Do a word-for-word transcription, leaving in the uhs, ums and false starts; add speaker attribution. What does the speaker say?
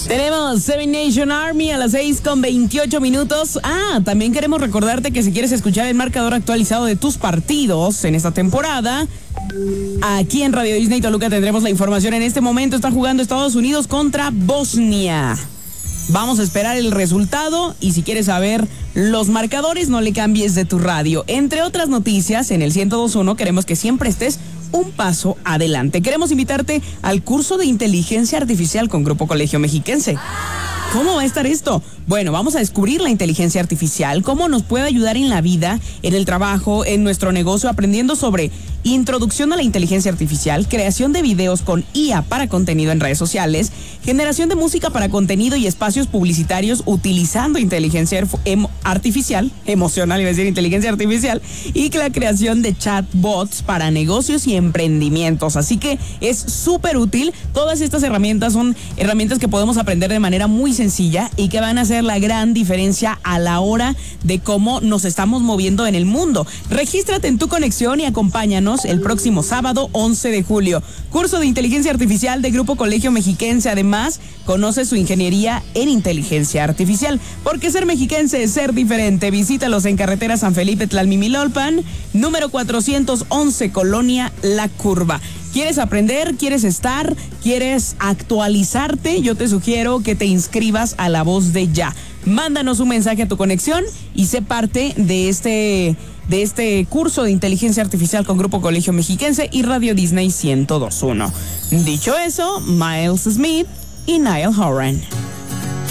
Speaker 1: Tenemos Seven Nation Army a las seis con veintiocho minutos. Ah, también queremos recordarte que si quieres escuchar el marcador actualizado de tus partidos en esta temporada, aquí en Radio Disney Toluca tendremos la información. En este momento está jugando Estados Unidos contra Bosnia. Vamos a esperar el resultado y si quieres saber los marcadores, no le cambies de tu radio. Entre otras noticias, en el ciento dos punto uno queremos que siempre estés un paso adelante. Queremos invitarte al curso de inteligencia artificial con Grupo Colegio Mexiquense. ¿Cómo va a estar esto? Bueno, vamos a descubrir la inteligencia artificial, cómo nos puede ayudar en la vida, en el trabajo, en nuestro negocio, aprendiendo sobre introducción a la inteligencia artificial, creación de videos con I A para contenido en redes sociales, generación de música para contenido y espacios publicitarios utilizando inteligencia em- artificial, emocional, iba a decir inteligencia artificial, y la creación de chatbots para negocios y emprendimientos. Así que es súper útil. Todas estas herramientas son herramientas que podemos aprender de manera muy sencilla y que van a hacer la gran diferencia a la hora de cómo nos estamos moviendo en el mundo. Regístrate en tu conexión y acompáñanos el próximo sábado once de julio. Curso de inteligencia artificial de Grupo Colegio Mexiquense. Además, conoce su ingeniería en inteligencia artificial. Porque ser mexiquense es ser diferente. Visítalos en carretera San Felipe Tlalmimilolpan, número cuatrocientos once, Colonia La Curva. ¿Quieres aprender? ¿Quieres estar? ¿Quieres actualizarte? Yo te sugiero que te inscribas a La Voz de Ya. Mándanos un mensaje a tu conexión y sé parte de este, de este curso de inteligencia artificial con Grupo Colegio Mexiquense y Radio Disney ciento dos punto uno. Dicho eso, Miles Smith y Niall Horan.